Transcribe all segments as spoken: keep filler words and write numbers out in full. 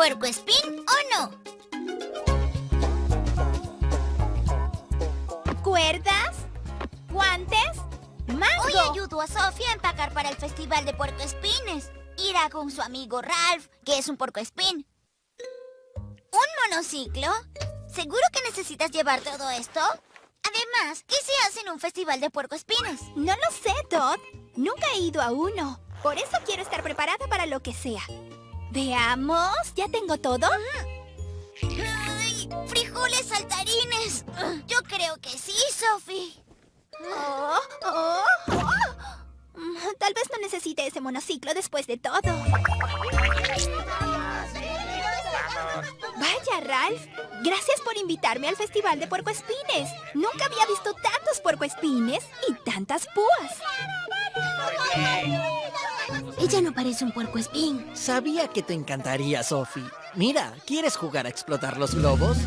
¿Puercoespín o no? ¿Cuerdas? ¿Guantes? ¡Mango! Hoy ayudo a Sofía a empacar para el festival de puercoespines. Irá con su amigo Ralph, que es un puercoespín. ¿Un monociclo? ¿Seguro que necesitas llevar todo esto? Además, ¿qué se hace en un festival de puercoespines? No lo sé, Todd. Nunca he ido a uno. Por eso quiero estar preparada para lo que sea. Veamos, ¿ya tengo todo? ¡Ay! ¡Frijoles saltarines! Yo creo que sí, Sophie. Oh, oh, oh. Mm, Tal vez no necesite ese monociclo después de todo. Vaya, Ralph. Gracias por invitarme al Festival de Puercoespines. Nunca había visto tantos puercoespines y tantas púas. Ella no parece un puercoespín. Sabía que te encantaría, Sophie. Mira, ¿quieres jugar a explotar los globos?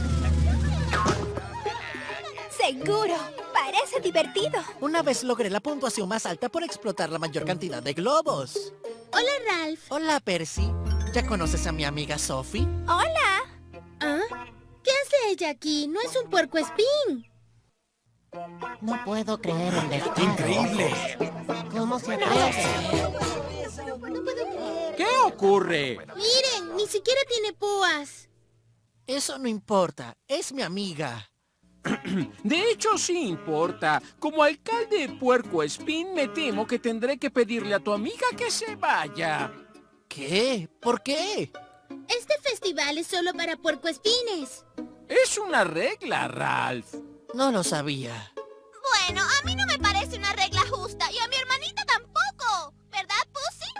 Seguro. Parece divertido. Una vez logré la puntuación más alta por explotar la mayor cantidad de globos. Hola, Ralph. Hola, Percy. ¿Ya conoces a mi amiga Sophie? Hola. ¿Ah? ¿Qué hace ella aquí? No es un puercoespín. No puedo creer en esto. ¡Increíble! ¿Cómo se atreve? ¿Qué ocurre? Miren, ni siquiera tiene púas. Eso no importa. Es mi amiga. De hecho, sí importa. Como alcalde de Puercoespín, me temo que tendré que pedirle a tu amiga que se vaya. ¿Qué? ¿Por qué? Este festival es solo para puercoespines. Es una regla, Ralph. No lo sabía. Bueno, a mí no me parece una regla justa y a mi hermanita tampoco. ¿Verdad, Pussy?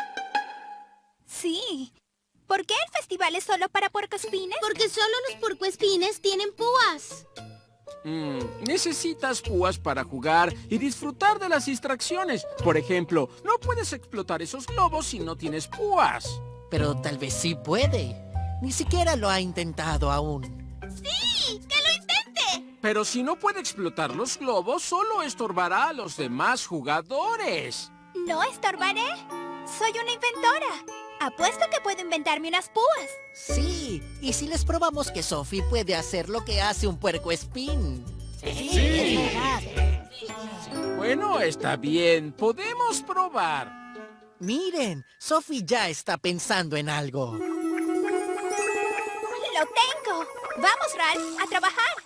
Sí. ¿Por qué el festival es solo para puercoespines? Porque solo los puercoespines tienen púas. Mm, necesitas púas para jugar y disfrutar de las distracciones. Por ejemplo, no puedes explotar esos globos si no tienes púas. Pero tal vez sí puede. Ni siquiera lo ha intentado aún. ¡Sí! ¡Que lo intente! Pero si no puede explotar los globos, solo estorbará a los demás jugadores. No estorbaré. Soy una inventora. Apuesto que puedo inventarme unas púas. Sí, y si les probamos que Sophie puede hacer lo que hace un puercoespín. Sí, es verdad. Bueno, está bien. Podemos probar. Miren, Sophie ya está pensando en algo. ¡Lo tengo! Vamos, Ralph, a trabajar.